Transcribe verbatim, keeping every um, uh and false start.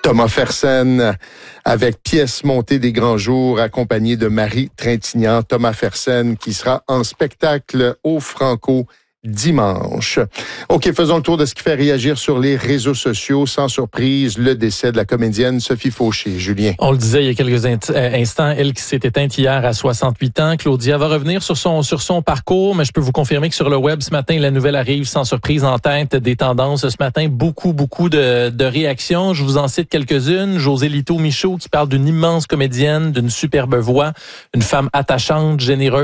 Thomas Fersen avec pièce montée des grands jours accompagné de Marie Trintignant. Thomas Fersen qui sera en spectacle au Franco dimanche. OK, faisons le tour de ce qui fait réagir sur les réseaux sociaux. Sans surprise, le décès de la comédienne Sophie Fauché. Julien. On le disait il y a quelques instants, elle qui s'est éteinte hier à soixante-huit ans. Claudia va revenir sur son sur son parcours, mais je peux vous confirmer que sur le web ce matin, la nouvelle arrive sans surprise en tête des tendances. Ce matin, beaucoup, beaucoup de, de réactions. Je vous en cite quelques-unes. José Lito Michaud qui parle d'une immense comédienne, d'une superbe voix, une femme attachante, généreuse.